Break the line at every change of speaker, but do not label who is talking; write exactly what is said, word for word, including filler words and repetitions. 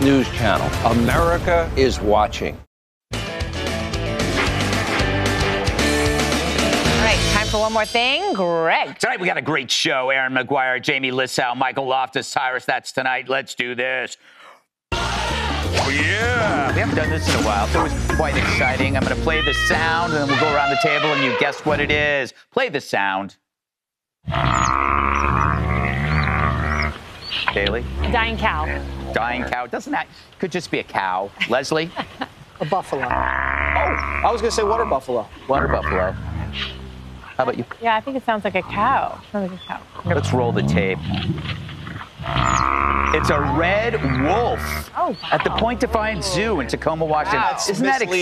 News Channel. America is watching.
All right, time for one more thing. Greg.
Tonight we got a great show. Aaron McGuire, Jamie Lissow, Michael Loftus-Cyrus. That's tonight. Let's do this. Oh, yeah. We haven't done this in a while, so it was quite exciting. I'm going to play the sound, and then we'll go around the table, and you guess what it is. Play the sound. Daly?
Dying cow.
Dying cow. Doesn't that could just be a cow? Leslie?
A buffalo.
Oh,
I was going to say water buffalo.
water buffalo. How about you?
Yeah, I think it sounds like a cow. Sounds like a cow.
Let's roll the tape. It's a red wolf
Oh, wow.
at the Point Defiance Zoo in Tacoma, Washington.
Wow.
Isn't that exciting?